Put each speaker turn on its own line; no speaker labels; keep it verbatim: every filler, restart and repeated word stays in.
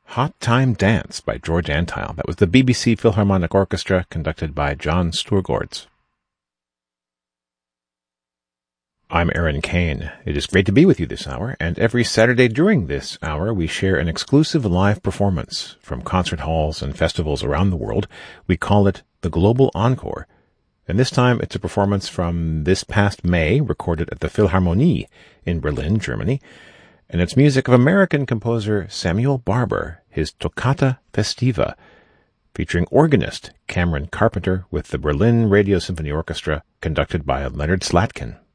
Hot Time Dance by George Antheil. That was the B B C Philharmonic Orchestra, conducted by John Sturgårds. I'm Aaron Kane. It is great to be with you this hour, and every Saturday during this hour we share an exclusive live performance from concert halls and festivals around the world. We call it the Global Encore, and this time it's a performance from this past May, recorded at the Philharmonie in Berlin, Germany, and it's music of American composer Samuel Barber, his Toccata Festiva, featuring organist Cameron Carpenter with the Berlin Radio Symphony Orchestra, conducted by Leonard Slatkin.